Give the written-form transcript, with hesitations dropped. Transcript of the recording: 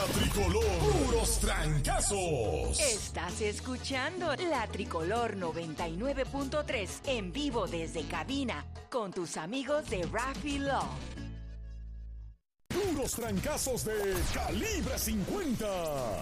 la tricolor, puros trancazos. Estás escuchando la Tricolor 99.3 en vivo desde cabina con tus amigos de Raffy Love. Puros trancazos de Calibre 50.